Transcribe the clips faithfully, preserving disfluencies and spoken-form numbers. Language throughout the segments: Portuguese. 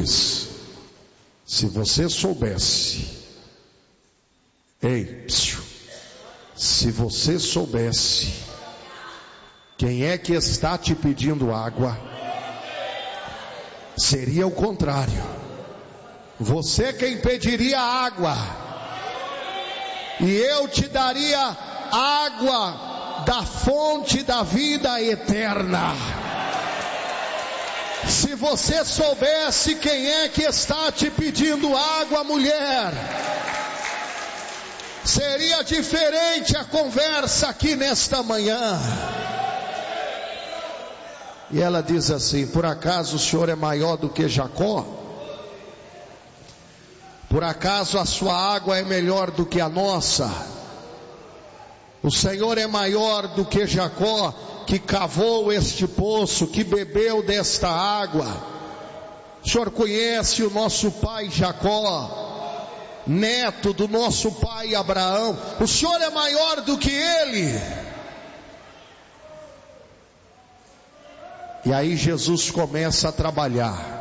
diz: se você soubesse, ei, psiu, se você soubesse quem é que está te pedindo água, seria o contrário. Você quem pediria água, e eu te daria água da fonte da vida eterna. Se você soubesse quem é que está te pedindo água, mulher, seria diferente a conversa aqui nesta manhã. E ela diz assim: por acaso o senhor é maior do que Jacó? Por acaso a sua água é melhor do que a nossa? O Senhor é maior do que Jacó, que cavou este poço, que bebeu desta água. O senhor conhece o nosso pai Jacó, neto do nosso pai Abraão. O senhor é maior do que ele. E aí Jesus começa a trabalhar.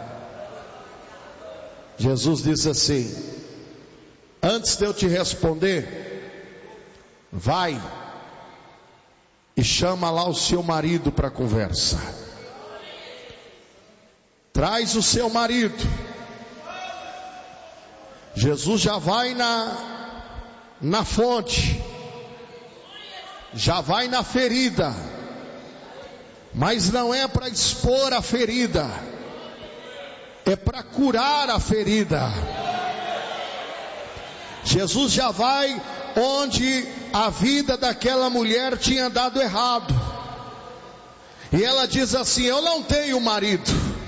Jesus diz assim: antes de eu te responder, vai e chama lá o seu marido para conversa. Traz o seu marido. Jesus já vai na, na fonte, já vai na ferida, mas não é para expor a ferida, é para curar a ferida. Jesus já vai onde a vida daquela mulher tinha dado errado. E ela diz assim: eu não tenho marido.